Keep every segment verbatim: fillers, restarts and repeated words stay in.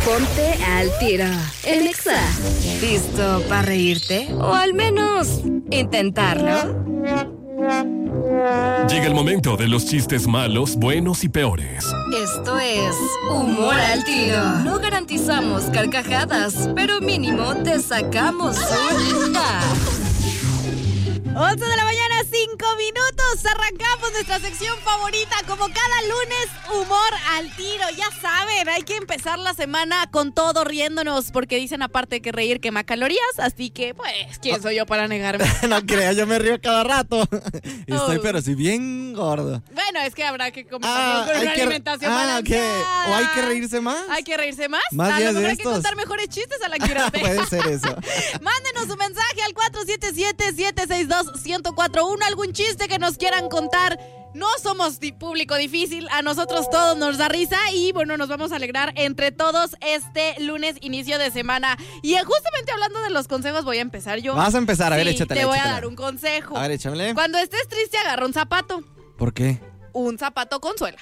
Ponte al tiro en Exa. ¿Listo para reírte? O al menos intentarlo. Llega el momento de los chistes malos, buenos y peores. Esto es Humor al Tiro. No garantizamos carcajadas, pero mínimo te sacamos un once de la mañana, cinco minutos. Arrancamos nuestra sección favorita, como cada lunes, Humor al Tiro. Ya saben, hay que empezar la semana con todo riéndonos, porque dicen aparte que reír quema calorías. Así que, pues, ¿quién soy yo para negarme? No creas, yo me río cada rato. Estoy, Oh. pero sí bien gordo. Bueno, es que habrá que comer Ah, con hay una que- alimentación ah, balanceada. ¿qué? ¿O hay que reírse más? Hay que reírse más. Más A días lo de mejor hay que estos. contar mejores chistes a la Quirate. Puede ser eso. Mándenos un mensaje al cuatro siete siete, siete seis dos, uno cero cuatro uno. Algún chiste que nos quieran contar. No somos di- público difícil, a nosotros todos nos da risa y bueno, nos vamos a alegrar entre todos este lunes, inicio de semana. Y eh, justamente hablando de los consejos, voy a empezar yo. Vas a empezar, a ver, Sí, échatela, te voy échatela. a dar un consejo. A ver, échamele. Cuando estés triste, agarra un zapato. ¿Por qué? Un zapato con suela.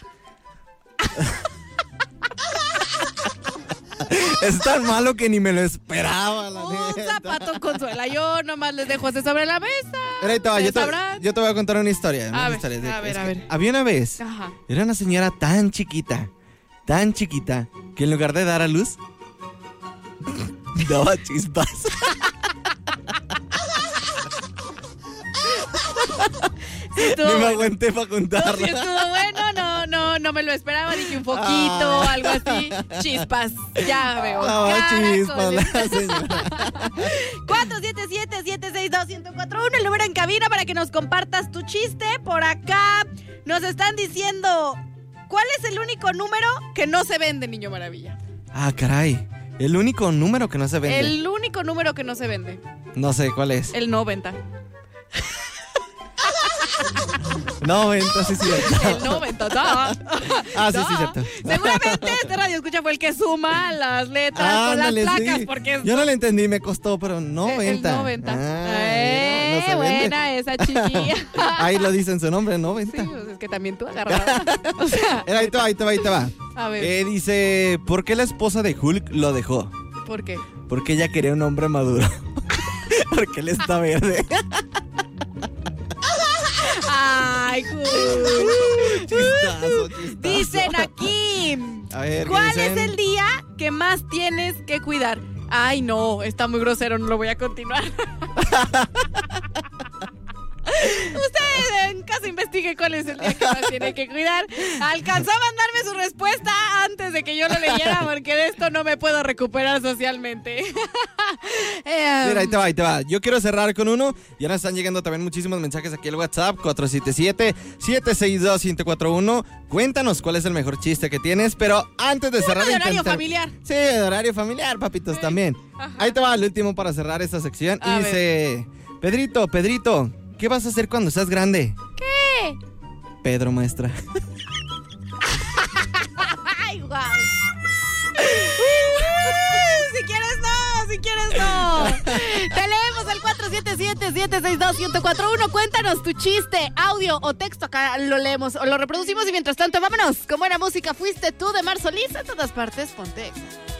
Es tan malo que ni me lo esperaba, la Un neta. zapato con suela. Yo nomás les dejo ese sobre la mesa. Pero ahí te va, yo, Ustedes te, sabrán. yo te voy a contar una historia. una A ver, historia de- a ver, es a que ver. Había una vez, Ajá. era una señora tan chiquita, tan chiquita, que en lugar de dar a luz, daba chispas. Estuvo Ni me bueno. aguanté para No, contarla. sí estuvo bueno, no, no, no me lo esperaba, dije un poquito, Ah. algo así. Chispas, ya veo. Daba chispas Caracoles. la señora. cuatro siete siete, siete seis dos, uno cero cuatro uno, el número en cabina para que nos compartas tu chiste. Por acá nos están diciendo, ¿cuál es el único número que no se vende, Niño Maravilla? Ah, caray. El único número que no se vende. El único número que no se vende, No sé cuál es. el noventa. noventa, sí, sí. El noventa, da. Ah, sí, Da. sí, cierto. Seguramente este radio escucha fue el que suma las letras con las Ándale, placas, sí. porque es Yo no le entendí, me costó, pero noventa. El noventa. Ah, eh, mira, no se vende. buena esa chiquilla. Ahí lo dice en su nombre, Sí, noventa. pues es que también tú agarrabas. O sea, Era, ahí te va, ahí te va, ahí te va. a ver, Eh, dice, ¿por qué la esposa de Hulk lo dejó? ¿por qué? Porque ella quería un hombre maduro. Porque él está verde. Ay, Ju. Chistazo, chistazo. Dicen aquí, A ver, ¿qué ¿cuál dicen? es el día que más tienes que cuidar? Ay, no, está muy grosero, no lo voy a continuar. Usted en casa investigue cuál es el día que más tiene que cuidar. Alcanzó a mandarme su respuesta antes de que yo lo leyera, porque de esto no me puedo recuperar socialmente. Eh, Mira, ahí te va, ahí te va. Yo quiero cerrar con uno. Ya nos están llegando también muchísimos mensajes aquí al WhatsApp. cuatro siete siete, siete seis dos, uno cero cuatro uno. Cuéntanos cuál es el mejor chiste que tienes. Pero antes de Uno cerrar... de horario intentar- familiar. Sí, de horario familiar, papitos, Sí. también. Ajá. Ahí te va el último para cerrar esta sección. A y dice... Pedrito, Pedrito, ¿qué vas a hacer cuando seas grande? ¿Qué? Pedro, maestra. Ay, guau. Si quieres no, si quieres no. Te leemos al cuatro siete siete, siete seis dos, uno cero cuatro uno. Cuéntanos tu chiste, audio o texto. Acá lo leemos o lo reproducimos y mientras tanto vámonos. Con buena música fuiste tú de Mar Solís. En todas partes, ponte Exa.